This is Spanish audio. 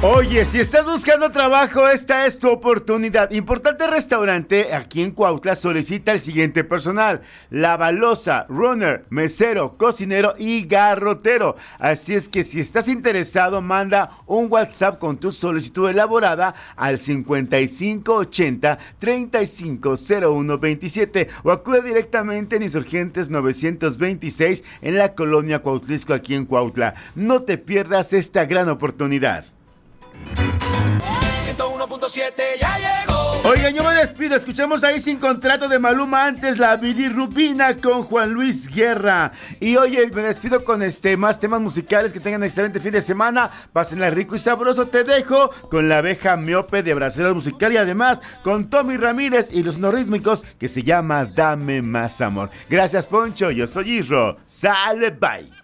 Oye, si estás buscando trabajo, esta es tu oportunidad. Importante restaurante aquí en Cuautla solicita el siguiente personal: lavaloza, runner, mesero, cocinero y garrotero. Así es que si estás interesado, manda un WhatsApp con tu solicitud elaborada al 5580-350127 o acude directamente en Insurgentes 926 en la colonia Cuautlisco aquí en Cuautla. No te pierdas esta gran oportunidad. 101.7 ya llegó. Oigan, yo me despido. Escuchamos ahí Sin Contrato de Maluma, antes la bilirrubina con Juan Luis Guerra. Y oye, me despido con más temas musicales. Que tengan un excelente fin de semana. Pásenla rico y sabroso. Te dejo con La Abeja Miope de Bracero Musical y además con Tommy Ramírez y los no rítmicos, que se llama Dame Más Amor. Gracias, Poncho. Yo soy Isro. Sale, bye.